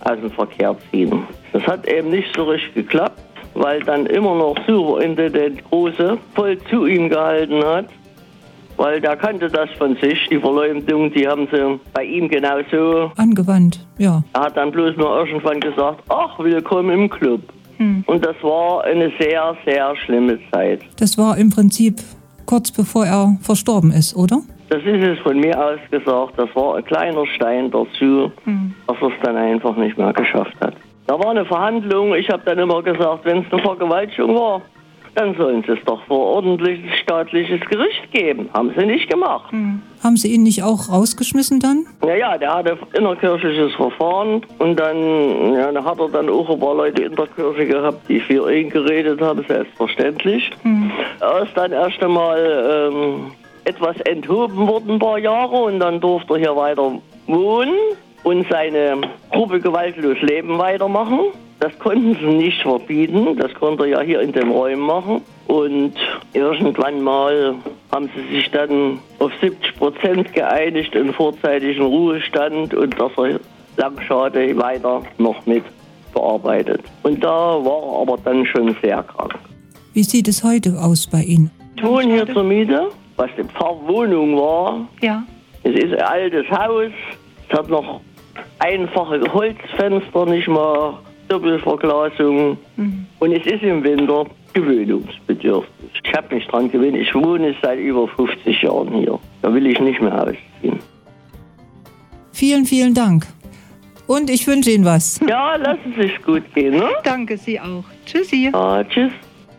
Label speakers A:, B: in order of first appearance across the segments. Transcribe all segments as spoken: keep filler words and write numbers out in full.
A: aus dem Verkehr ziehen. Das hat eben nicht so richtig geklappt, weil dann immer noch Superintendent der Große voll zu ihm gehalten hat, weil der kannte das von sich, die Verleumdung, die haben sie bei ihm genauso
B: angewandt, ja.
A: Er hat dann bloß nur irgendwann gesagt, ach, willkommen im Club. Hm. Und das war eine sehr, sehr schlimme Zeit.
B: Das war im Prinzip kurz bevor er verstorben ist, oder?
A: Das ist es von mir aus gesagt. Das war ein kleiner Stein dazu, hm. dass er es dann einfach nicht mehr geschafft hat. Da war eine Verhandlung. Ich habe dann immer gesagt, wenn es eine Vergewaltigung war, dann sollen sie es doch vor ordentliches staatliches Gericht geben. Haben sie nicht gemacht.
B: Hm. Haben sie ihn nicht auch rausgeschmissen dann?
A: Naja, der hatte innerkirchliches Verfahren und dann, ja, da hat er dann auch ein paar Leute in der Kirche gehabt, die für ihn geredet haben, selbstverständlich. Hm. Er ist dann erst einmal ähm, etwas enthoben worden, ein paar Jahre, und dann durfte er hier weiter wohnen und seine Gruppe gewaltlos Leben weitermachen. Das konnten sie nicht verbieten, das konnte er ja hier in den Räumen machen. Und irgendwann mal haben sie sich dann auf siebzig Prozent geeinigt in vorzeitigen Ruhestand und dass er Langschade weiter noch mit bearbeitet. Und da war er aber dann schon sehr krank.
B: Wie sieht es heute aus bei Ihnen?
A: Ich wohne hier zur Miete, was die Pfarrwohnung war.
B: Ja.
A: Es ist ein altes Haus, es hat noch einfache Holzfenster, nicht mal Doppelverglasung. Mhm. Und es ist im Winter gewöhnungsbedürftig. Ich habe mich dran gewöhnt. Ich wohne seit über fünfzig Jahren hier. Da will ich nicht mehr ausziehen.
B: Vielen, vielen Dank. Und ich wünsche Ihnen was.
A: Ja, lassen Sie es gut gehen, ne?
B: Danke, Sie auch. Tschüssi.
A: Ja, tschüss.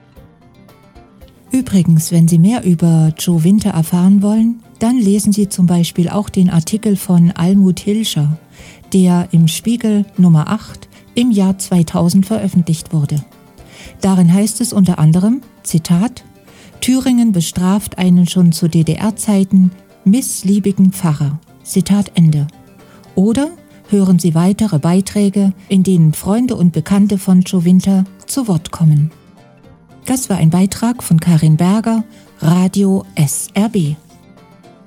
B: Übrigens, wenn Sie mehr über Joe Winter erfahren wollen, dann lesen Sie zum Beispiel auch den Artikel von Almut Hilscher, der im Spiegel Nummer acht im Jahr zweitausend veröffentlicht wurde. Darin heißt es unter anderem, Zitat, Thüringen bestraft einen schon zu D D R-Zeiten missliebigen Pfarrer. Zitat Ende. Oder hören Sie weitere Beiträge, in denen Freunde und Bekannte von Joe Winter zu Wort kommen. Das war ein Beitrag von Karin Berger, Radio S R B.